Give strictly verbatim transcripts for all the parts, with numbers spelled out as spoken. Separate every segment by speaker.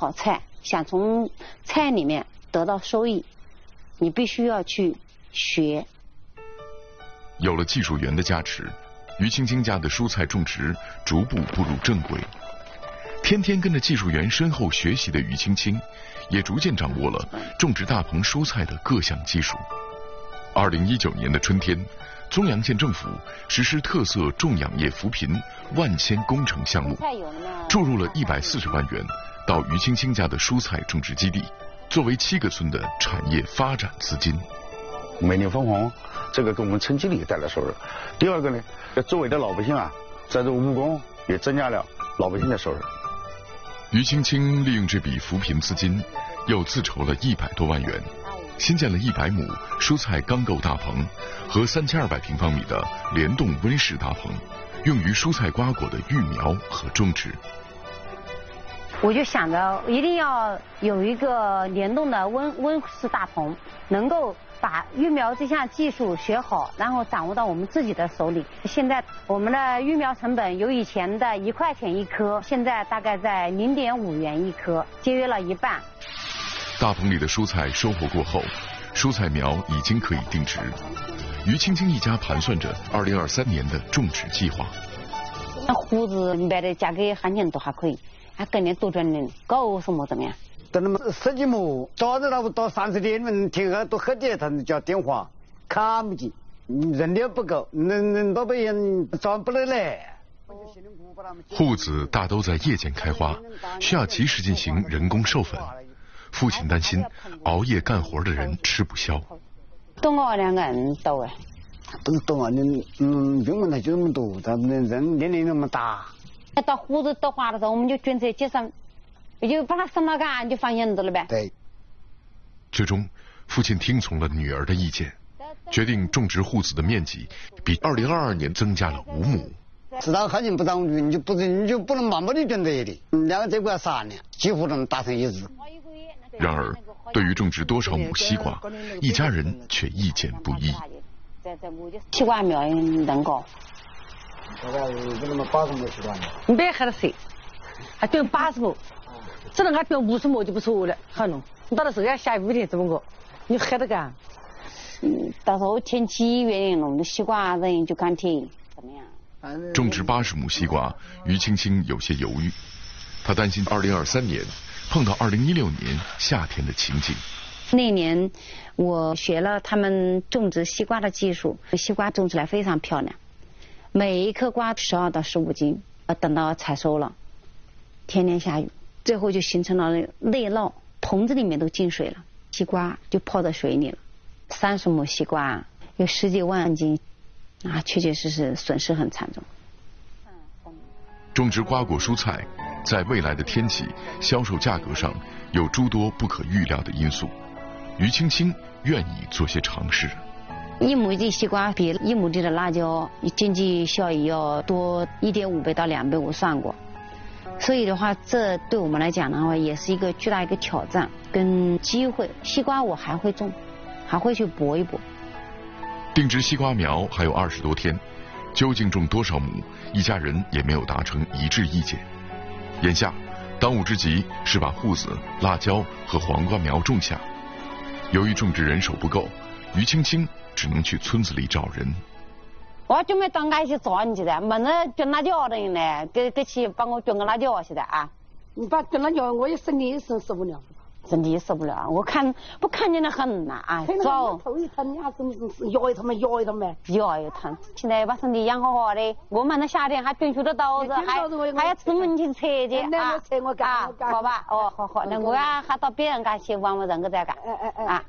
Speaker 1: 好菜，想从菜里面得到收益，你必须要去学。
Speaker 2: 有了技术员的加持，于青青家的蔬菜种植逐步步入正轨。天天跟着技术员身后学习的于青青，也逐渐掌握了种植大棚蔬菜的各项技术。二零一九年的春天，宗阳县政府实施特色种养业扶贫万千工程项目，注入了一百四十万元到于青青家的蔬菜种植基地，作为七个村的产业发展资金。
Speaker 3: 每年分红，这个给我们村经理带来收入。第二个呢，周围的老百姓啊，在这务工也增加了老百姓的收入。
Speaker 2: 于青青利用这笔扶贫资金，又自筹了一百多万元，新建了一百亩蔬菜钢构大棚和三千二百平方米的联动温室大棚，用于蔬菜瓜果的育苗和种植。
Speaker 1: 我就想着一定要有一个联动的温温室大棚，能够把育苗这项技术学好，然后掌握到我们自己的手里。现在我们的育苗成本由以前的一块钱一颗，现在大概在零点五元一颗，节约了一半。
Speaker 2: 大棚里的蔬菜收获过后，蔬菜苗已经可以定植。于青青一家盘算着二零二三年的种植计划。
Speaker 1: 那胡子卖的价格行情都还可以，还跟人多赚点，搞什么怎么样？
Speaker 4: 等那么十几亩，早上那不到三四点，你天黑都黑点，他们叫电话，看不见，人力不够，人人老百姓找不来来。
Speaker 2: 户子大都在夜间开花，需要及时进行人工授粉。父亲担心熬夜干活的人吃不消。
Speaker 1: 多熬两个人多哎。
Speaker 4: 不是多啊，你嗯，英文的就那么多，咱们人年龄那么大。
Speaker 1: 到胡子到花的时候，我们就卷在街上。也就把它生了干，就放院子了呗。
Speaker 4: 对。
Speaker 2: 最终，父亲听从了女儿的意见，决定种植户子的面积比二零二二年增加了五亩。
Speaker 4: 市场行情不涨，你就不你就不能盲目的种这里，两个这个要三年，几乎能达成一致。
Speaker 2: 然而，对于种植多少亩西瓜，一家人却意见不一。
Speaker 1: 西瓜苗能高？
Speaker 4: 大概有那么八十亩西瓜苗。
Speaker 5: 你别害了谁？还种八十亩，只能还种五十亩就不错了，好弄。你到了时候要下雨天怎么搞？你害得干？
Speaker 1: 嗯，到时候天气原因弄的西瓜人就干甜，怎么样？
Speaker 2: 种植八十亩西瓜，于青青有些犹豫，他担心二零二三年碰到二零一六年夏天的情景。
Speaker 1: 那年我学了他们种植西瓜的技术，西瓜种出来非常漂亮，每一颗瓜十二到十五斤。等到采收了。天天下雨，最后就形成了内涝，棚子里面都进水了，西瓜就泡在水里了。三十亩西瓜有十几万斤，啊，确确实实损失很惨重。
Speaker 2: 种植瓜果蔬菜，在未来的天气、销售价格上有诸多不可预料的因素。于青青愿意做些尝试。
Speaker 1: 一亩地西瓜比一亩地的辣椒经济效益要多一点五倍到两倍，我算过。所以的话，这对我们来讲的话，也是一个巨大一个挑战跟机会。西瓜我还会种，还会去搏一搏。
Speaker 2: 定植西瓜苗还有二十多天，究竟种多少亩，一家人也没有达成一致意见。眼下，当务之急是把瓠子、辣椒和黄瓜苗种下。由于种植人手不够，于青青只能去村子里找人。
Speaker 1: 我准备到俺去找你去的，没人卷辣椒的人呢，给给去帮我卷个辣椒去的啊！
Speaker 5: 你把卷辣椒，我也身体受受不了。
Speaker 1: 身体受不了，我看不看见的很呐啊！
Speaker 5: 找头一疼，呀，真是腰一疼嘛，腰一疼呗，
Speaker 1: 腰一疼。现在把身体养好好的，我们那夏天还卷出的刀子，还还要出门去扯去啊！啊，好吧，哦，好好，那我呀还到别人家去帮我人个在干，
Speaker 5: 哎哎哎
Speaker 1: 啊！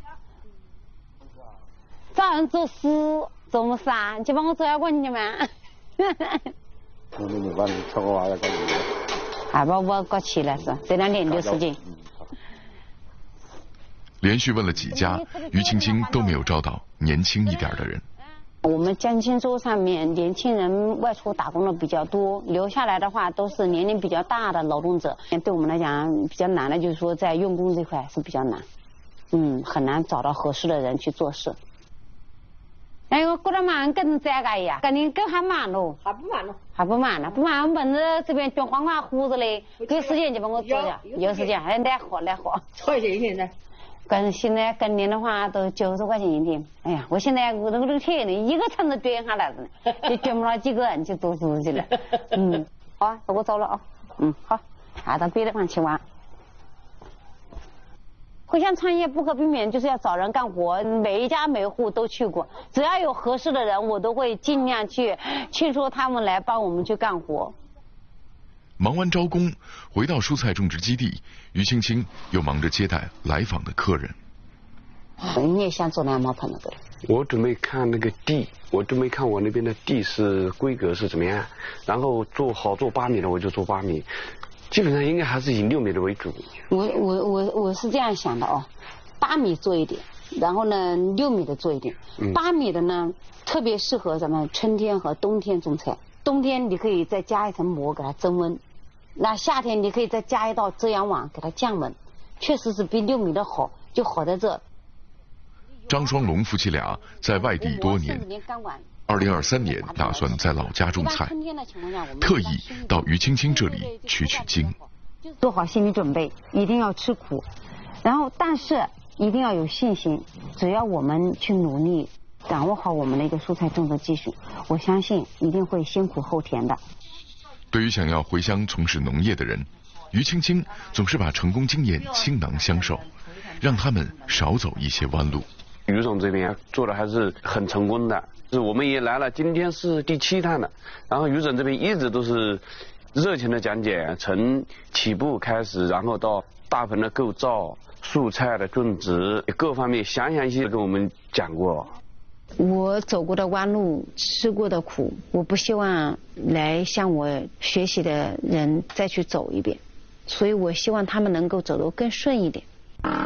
Speaker 1: 找人做事做么事啊？就帮我做下滚去嘛。
Speaker 3: 我们你把你超过娃要干什么？
Speaker 1: 啊，把我搞起来是，这两年的时间。
Speaker 2: 连续问了几家，于青青都没有招到年轻一点的人。
Speaker 1: 我们江青州上面年轻人外出打工的比较多，留下来的话都是年龄比较大的劳动者。对我们来讲比较难的就是说在用工这块是比较难，嗯，很难找到合适的人去做事。 哎，我过得忙跟这个呀，跟你更还忙喽。
Speaker 5: 还不忙了？
Speaker 1: 还不忙呢，不忙，我们这这边种黄瓜、胡子嘞，有时间就帮我做呀，有时间还来活来活。
Speaker 5: 多少钱一天呢？
Speaker 1: 跟现在跟年的话都九十块钱一天。哎呀，我现在我这个这个天呢，一个村子捐下来了，就捐不了几个人去读书去了。嗯，好啊，我走了啊。嗯，好，啊，到别的地方去玩。回乡创业不可避免就是要找人干活，每一家每户都去过，只要有合适的人，我都会尽量去劝说他们来帮我们去干活。
Speaker 2: 忙完招工，回到蔬菜种植基地，于青青又忙着接待来访的客人。
Speaker 1: 你也想做两毛盆的对？
Speaker 6: 我准备看那个地，我准备看我那边的地是规格是怎么样，然后做好做八米的我就做八米。基本上应该还是以六米的为主。
Speaker 1: 我我我我是这样想的哦，八米做一点，然后呢六米的做一点。嗯、八米的呢特别适合咱们春天和冬天种菜。冬天你可以再加一层膜给它增温，那夏天你可以再加一道遮阳网给它降温，确实是比六米的好，就好在这。
Speaker 2: 张双龙夫妻俩在外地多年。二零二三年打算在老家种菜，特意到于青青这里取取经。
Speaker 1: 做好心理准备，一定要吃苦，然后但是一定要有信心。只要我们去努力，掌握好我们的一个蔬菜种植技术，我相信一定会先苦后甜的。
Speaker 2: 对于想要回乡从事农业的人，于青青总是把成功经验倾囊相授，让他们少走一些弯路。
Speaker 6: 于总这边做的还是很成功的。是我们也来了，今天是第七趟了。然后于总这边一直都是热情的讲解，从起步开始，然后到大棚的构造、蔬菜的种植各方面详详细细跟我们讲过。
Speaker 1: 我走过的弯路，吃过的苦，我不希望来向我学习的人再去走一遍，所以我希望他们能够走得更顺一点。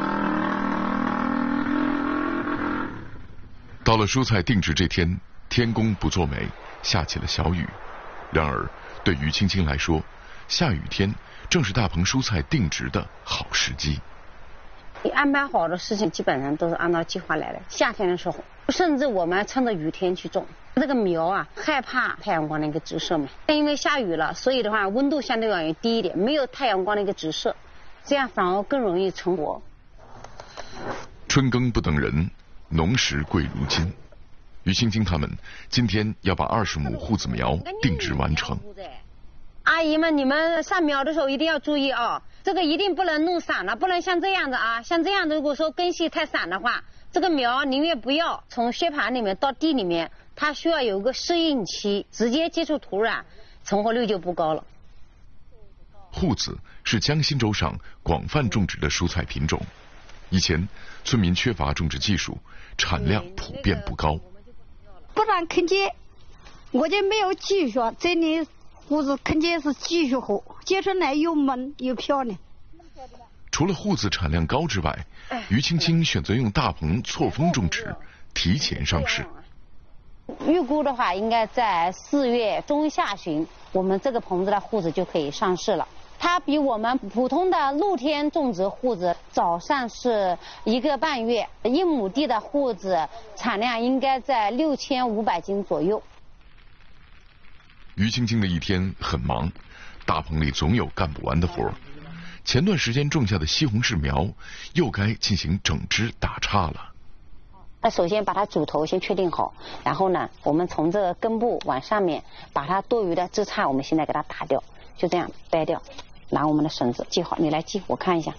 Speaker 2: 到了蔬菜定植这天，天公不作美，下起了小雨。然而，对于青青来说，下雨天正是大棚蔬菜定植的好时机。
Speaker 1: 你安排好的事情基本上都是按照计划来的。夏天的时候，甚至我们趁着雨天去种。这个苗啊，害怕太阳光的一个直射嘛，因为下雨了，所以的话温度相对要低一点，没有太阳光的一个直射，这样反而更容易成活。
Speaker 2: 春耕不等人，农时贵如金。于青青他们今天要把二十亩护子苗定植完成。
Speaker 1: 阿姨们，你们上苗的时候一定要注意啊，这个一定不能弄散了，不能像这样子啊，像这样子如果说根系太散的话，这个苗宁愿不要从薛盘里面到地里面，它需要有个适应期，直接接触土壤，成活率就不高了。
Speaker 2: 护子是江心洲上广泛种植的蔬菜品种，以前村民缺乏种植技术，产量普遍不高。
Speaker 7: 不然肯定我就没有技术，这里护子肯定是技术活，接出来又闷又漂亮。
Speaker 2: 除了护子产量高之外，于青青选择用大棚错峰种植，提前上市。
Speaker 1: 预估的话，应该在四月中下旬，我们这个棚子的护子就可以上市了。它比我们普通的露天种植护子早上市一个半月，一亩地的护子产量应该在六千五百斤左右。
Speaker 2: 于青青的一天很忙，大棚里总有干不完的活。前段时间种下的西红柿苗又该进行整枝打杈了。
Speaker 1: 那首先把它主头先确定好，然后呢，我们从这个根部往上面把它多余的枝杈，我们现在给它打掉，就这样掰掉，拿我们的绳子系好，你来系，我看一下。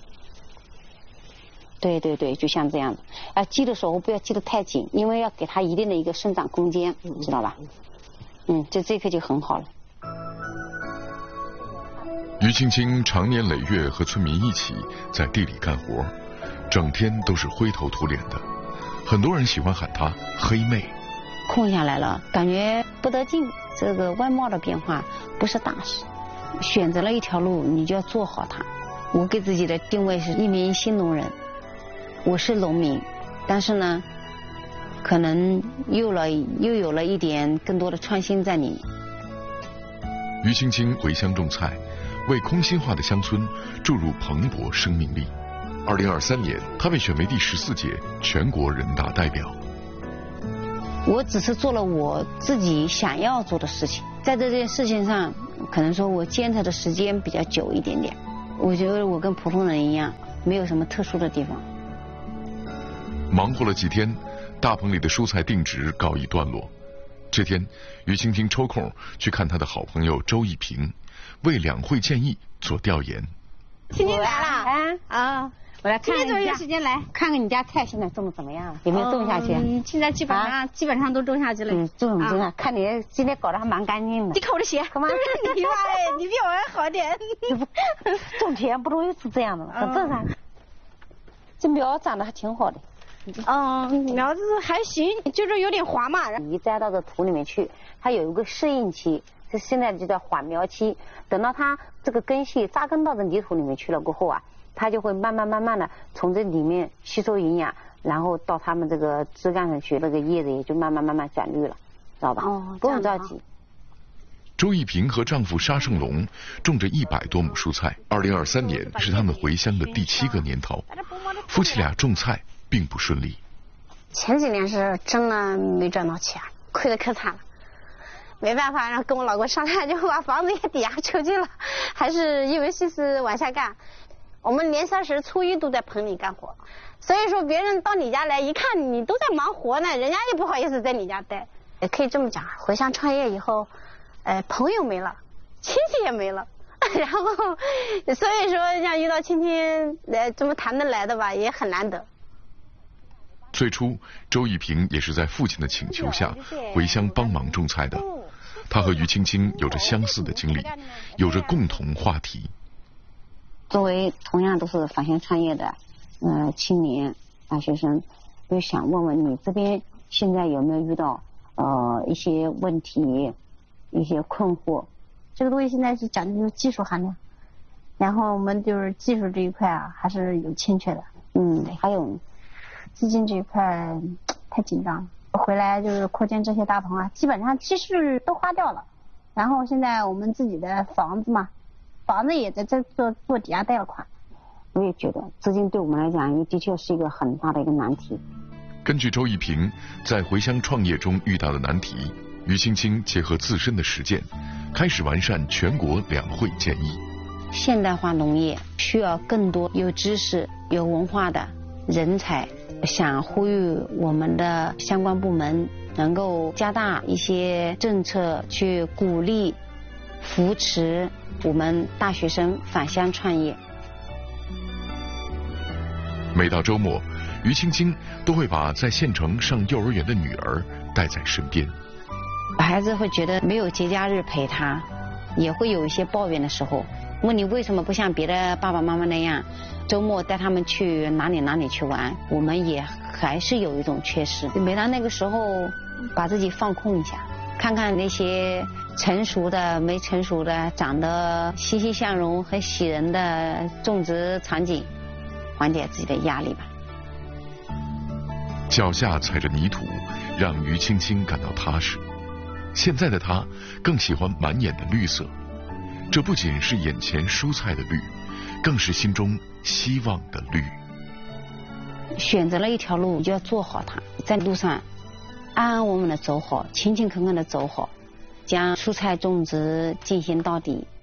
Speaker 1: 对对对，就像这样子。啊，系的时候不要系得太紧，因为要给它一定的一个生长空间，知道吧？嗯，就这颗就很好了。
Speaker 2: 于青青常年累月和村民一起在地里干活，整天都是灰头土脸的，很多人喜欢喊她黑妹。
Speaker 1: 空下来了，感觉不得劲，这个外貌的变化不是大事，选择了一条路，你就要做好它。我给自己的定位是一名新农人，我是农民，但是呢，可能又了又有了一点更多的创新在里面。
Speaker 2: 于青青回乡种菜，为空心化的乡村注入蓬勃生命力。二零二三年，她被选为第十四届全国人大代表。
Speaker 1: 我只是做了我自己想要做的事情，在这件事情上，可能说我坚持的时间比较久一点点。我觉得我跟普通人一样，没有什么特殊的地方。
Speaker 2: 忙活了几天，大棚里的蔬菜定植告一段落。这天，于青青抽空去看她的好朋友周一平，为两会建议做调研。
Speaker 8: 青青来了啊啊！
Speaker 1: 我来看看
Speaker 8: 今天多长时间来？
Speaker 1: 看看你家菜现在种的怎么样了，有没有种下去？
Speaker 8: 嗯，现在基本上、啊、基本上都种下去了。
Speaker 1: 嗯，种种啊！看你今天搞得还蛮干净的。
Speaker 8: 你看我的鞋，干嘛？你妈嘞，你比我还好点。
Speaker 1: 种田不容易是这样的，很正常。这苗长得还挺好的。
Speaker 8: 嗯，苗子还行，就是有点滑嘛。
Speaker 1: 你栽到这土里面去，它有一个适应期，这现在就叫缓苗期。等到它这个根系扎根到这泥土里面去了过后啊，它就会慢慢慢慢的从这里面吸收营养，然后到它们这个枝干上去，那个叶子也就慢慢慢慢转绿了，知道吧？哦，不用着急。
Speaker 2: 周一平和丈夫沙胜龙种着一百多亩蔬菜。二零二三年是他们回乡的第七个年头，夫妻俩种菜并不顺利。
Speaker 8: 前几年是真的没赚到钱，亏得可惨了。没办法，然后跟我老公商量，就把房子也抵押出去了，还是一门心思往下干。我们年三十初一都在棚里干活，所以说别人到你家来一看你都在忙活呢，人家也不好意思在你家待。也可以这么讲，回乡创业以后，呃，朋友没了，亲戚也没了，然后所以说像遇到亲戚来这么谈得来的吧，也很难得。
Speaker 2: 最初，周一平也是在父亲的请求下回乡帮忙种菜的。他和于青青有着相似的经历，有着共同话题。
Speaker 1: 作为同样都是返乡创业的呃青年大学生，就想问问你这边现在有没有遇到呃一些问题、一些困惑？
Speaker 8: 这个东西现在是讲究技术含量，然后我们就是技术这一块啊还是有欠缺的。
Speaker 1: 嗯，还有
Speaker 8: 资金这一块太紧张了。回来就是扩建这些大棚啊，基本上积蓄都花掉了。然后现在我们自己的房子嘛，房子也在这做做抵押贷款。
Speaker 1: 我也觉得资金对我们来讲也的确是一个很大的一个难题。
Speaker 2: 根据周一平在回乡创业中遇到的难题，于青青结合自身的实践，开始完善全国两会建议。
Speaker 1: 现代化农业需要更多有知识、有文化的人才。想呼吁我们的相关部门能够加大一些政策，去鼓励、扶持我们大学生返乡创业。
Speaker 2: 每到周末，于青青都会把在县城上幼儿园的女儿带在身边。
Speaker 1: 孩子会觉得没有节假日陪他，也会有一些抱怨的时候，问你为什么不像别的爸爸妈妈那样周末带他们去哪里哪里去玩？我们也还是有一种缺失。每当那个时候，把自己放空一下，看看那些成熟的、没成熟的、长得欣欣向荣、很喜人的种植场景，缓解自己的压力吧。
Speaker 2: 脚下踩着泥土，让于青青感到踏实。现在的她更喜欢满眼的绿色，这不仅是眼前蔬菜的绿，更是心中希望的绿。
Speaker 1: 选择了一条路，就要做好它，在路上安安稳稳的走好，勤勤恳恳的走好，将蔬菜种植进行到底。